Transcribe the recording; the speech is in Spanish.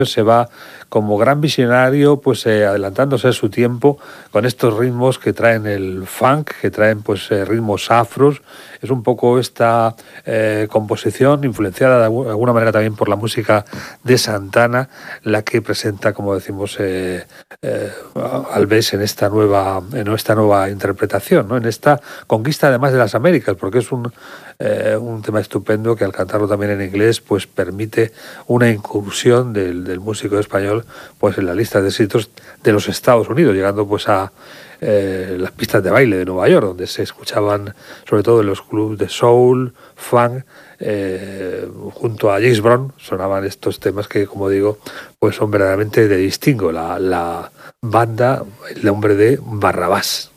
se va como gran visionario, pues adelantándose a su tiempo con estos ritmos que traen el funk, que traen pues ritmos afros. Es un poco esta composición influenciada de alguna manera también por la música de Santana, la que presenta, como decimos, Alves en esta nueva interpretación, ¿no? En esta conquista además de las Américas, porque es un tema estupendo que al cantarlo también en inglés pues permite una incursión del músico español pues en la lista de éxitos de los Estados Unidos, llegando pues a las pistas de baile de Nueva York, donde se escuchaban sobre todo en los clubs de soul, funk, junto a James Brown sonaban estos temas que, como digo, pues son verdaderamente de distingo, la banda, el nombre de Barrabás.